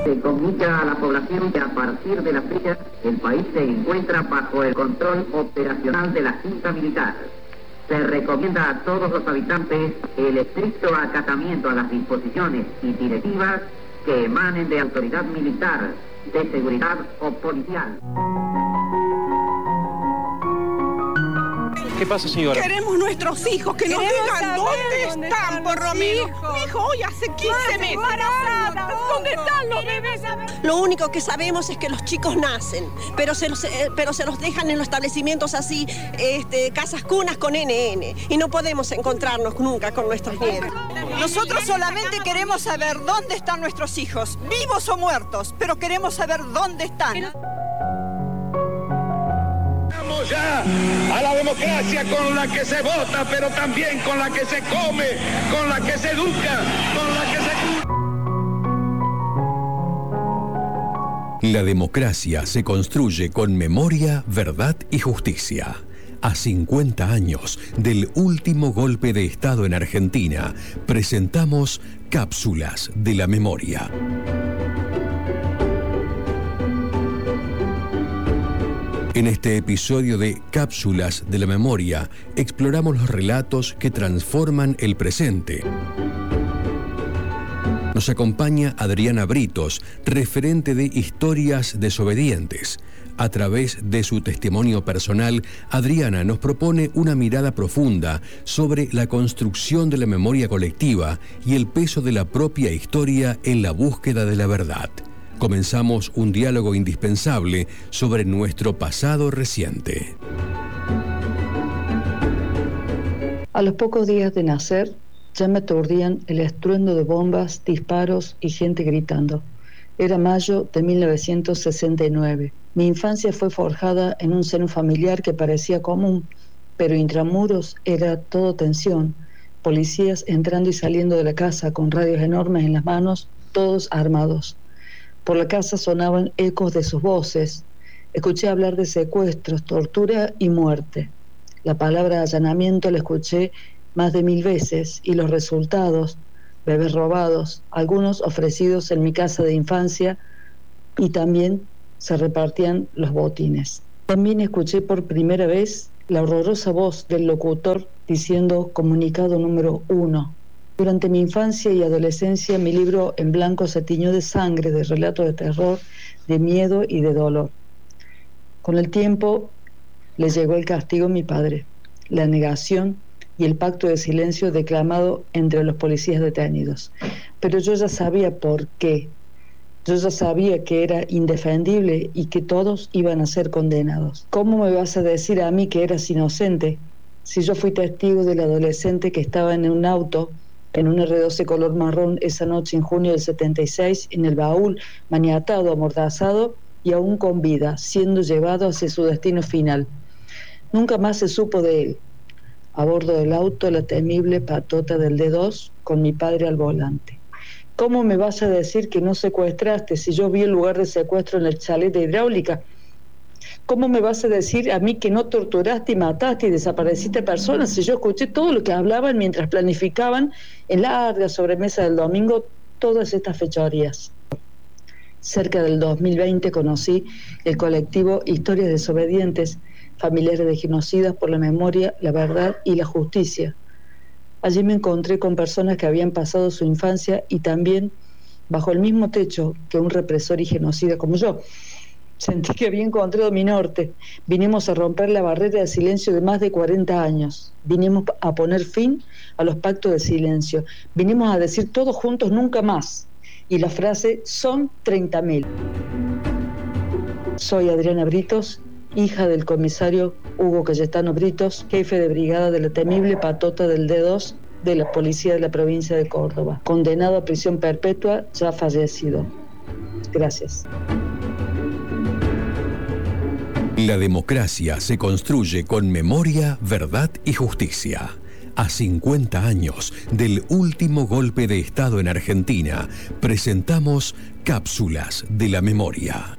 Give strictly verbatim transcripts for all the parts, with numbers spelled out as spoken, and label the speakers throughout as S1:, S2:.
S1: Se comunica a la población que a partir de la fecha el país se encuentra bajo el control operacional de la Junta Militar. Se recomienda a todos los habitantes el estricto acatamiento a las disposiciones y directivas que emanen de autoridad militar, de seguridad o policial.
S2: ¿Qué pasa, señora?
S3: Queremos nuestros hijos, que nos digan dónde están, están por lo menos. Mi hijo hoy hace quince meses. ¿Dónde están los bebés?
S4: Lo único que sabemos es que los chicos nacen, pero se los, eh, pero se los dejan en los establecimientos así, este, casas cunas con N N, y no podemos encontrarnos nunca con nuestros nietos.
S3: Nosotros solamente queremos saber dónde están nuestros hijos, vivos o muertos, pero queremos saber dónde están.
S5: Ya a la democracia con la que se vota, pero también con la que se come, con la que se educa, con la que se...
S6: La democracia se construye con memoria, verdad y justicia. A cincuenta años del último golpe de Estado en Argentina, presentamos Cápsulas de la Memoria. En este episodio de Cápsulas de la Memoria, exploramos los relatos que transforman el presente. Nos acompaña Adriana Britos, referente de Historias Desobedientes. A través de su testimonio personal, Adriana nos propone una mirada profunda sobre la construcción de la memoria colectiva y el peso de la propia historia en la búsqueda de la verdad. Comenzamos un diálogo indispensable sobre nuestro pasado reciente.
S7: A los pocos días de nacer, ya me aturdían el estruendo de bombas, disparos y gente gritando. Era mayo de mil novecientos sesenta y nueve. Mi infancia fue forjada en un seno familiar que parecía común, pero intramuros era todo tensión. Policías entrando y saliendo de la casa con radios enormes en las manos, todos armados. Por la casa sonaban ecos de sus voces. Escuché hablar de secuestros, tortura y muerte. La palabra allanamiento la escuché más de mil veces y los resultados, bebés robados, algunos ofrecidos en mi casa de infancia, y también se repartían los botines. También escuché por primera vez la horrorosa voz del locutor diciendo comunicado número uno. Durante mi infancia y adolescencia, mi libro en blanco se tiñó de sangre, de relatos de terror, de miedo y de dolor. Con el tiempo le llegó el castigo a mi padre, la negación y el pacto de silencio declamado entre los policías detenidos. Pero yo ya sabía por qué. Yo ya sabía que era indefendible y que todos iban a ser condenados. ¿Cómo me vas a decir a mí que eras inocente si yo fui testigo del adolescente que estaba en un auto en un erre doce color marrón esa noche en junio del setenta y seis, en el baúl, maniatado, amordazado y aún con vida, siendo llevado hacia su destino final? Nunca más se supo de él. A bordo del auto, la temible patota del D dos, con mi padre al volante. ¿Cómo me vas a decir que no secuestraste si yo vi el lugar de secuestro en el chalet de hidráulica? ¿Cómo me vas a decir a mí que no torturaste y mataste y desapareciste personas si yo escuché todo lo que hablaban mientras planificaban en la larga sobremesa del domingo todas estas fechorías? Cerca del dos mil veinte conocí el colectivo Historias Desobedientes, familiares de genocidas por la memoria, la verdad y la justicia. Allí me encontré con personas que habían pasado su infancia y también bajo el mismo techo que un represor y genocida como yo. Sentí que había encontrado mi norte. Vinimos a romper la barrera de silencio de más de cuarenta años. Vinimos a poner fin a los pactos de silencio. Vinimos a decir todos juntos nunca más. Y la frase son treinta mil. Soy Adriana Britos, hija del comisario Hugo Cayetano Britos, jefe de brigada de la temible patota del D dos de la policía de la provincia de Córdoba, condenado a prisión perpetua, ya fallecido. Gracias.
S6: La democracia se construye con memoria, verdad y justicia. A cincuenta años del último golpe de Estado en Argentina, presentamos Cápsulas de la Memoria.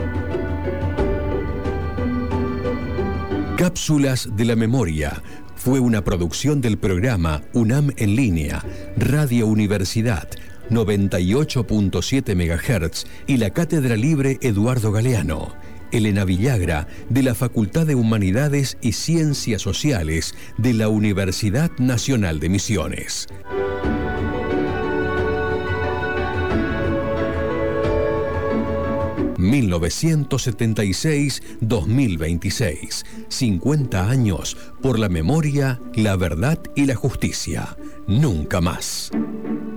S6: Cápsulas de la Memoria fue una producción del programa UNAM en línea, Radio Universidad, noventa y ocho punto siete megahertz y la Cátedra Libre Eduardo Galeano. Elena Villagra, de la Facultad de Humanidades y Ciencias Sociales de la Universidad Nacional de Misiones. mil novecientos setenta y seis a dos mil veintiséis. cincuenta años por la memoria, la verdad y la justicia. Nunca más.